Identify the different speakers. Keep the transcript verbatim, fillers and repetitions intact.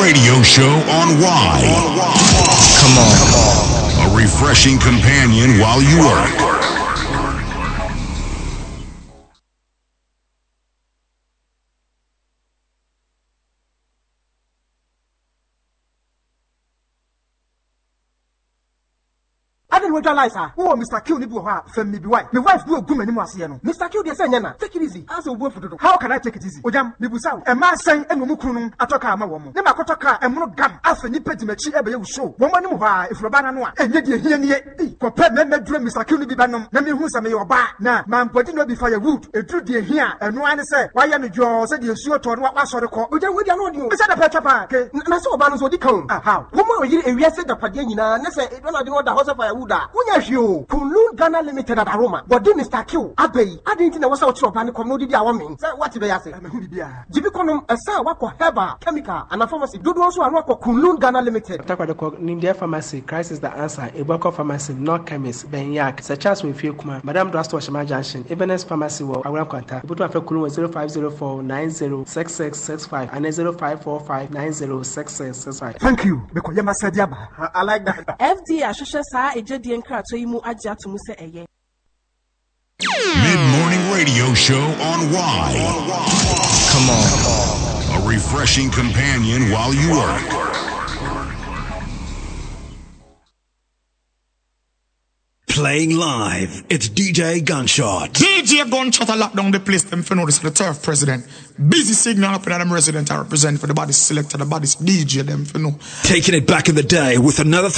Speaker 1: radio show on Y.
Speaker 2: Come on. Come on.
Speaker 1: A refreshing companion while you work.
Speaker 3: I didn't realize her. Oh, Mister Q, ni buha, fem me be wife. My wife do a good many more. Mister Q, they say, Nana, take it easy. As a word for the how can I take it easy? Ojam, Nibusa, a man saying, and Mukunum, Atoka, my woman. Nema Kotaka, and Mono Gam, after Nipet Mechi, Ebe, you show. Woman, if Rabana, and yet you hear me, compare me, dream, Mister Q, be Banum, Nami Husa, may your bar. Now, man, putting no be firewood, a true dear here, and one say, why am you jaw, said you sure to what was sort of call. Ojam, we don't know you. Is that a petrapa? And I saw Banus what you come. How? Woman, you said the Padina, and I said, it don't know the house of firewood. You Kunlun Ghana Limited at Aroma, but then Mister Q, Abbey, I didn't know what's out of panic community. I want what they say. Jibiconum, a sa wako heba, chemical, and a pharmacy. Do also a wako Kunlun Ghana Limited.
Speaker 4: Talk about the Nindia Pharmacy, Christ is the answer. A Boko Pharmacy, not chemist, Ben Yak, such as we feel Kuma, Madame Drastwashima Junction, Ebenezer Pharmacy, or I will contact. Put up a Kulu zero five zero four nine zero six six six five and zero five four five nine zero six six six five.
Speaker 3: Thank you, because you must say, I like that.
Speaker 5: F D A, Shusha, a J D and Krat, so you move Aja to Musa.
Speaker 1: Mid-morning radio show on Y.
Speaker 2: Come on. Come
Speaker 1: on. A refreshing companion while you work.
Speaker 6: Playing live, it's D J Gunshot.
Speaker 7: D J Gunshot, I lock down the place, them for notice for the turf president. Busy signal up in them resident I represent for the body selector, the body's D J, them for no.
Speaker 6: Taking it back in the day with another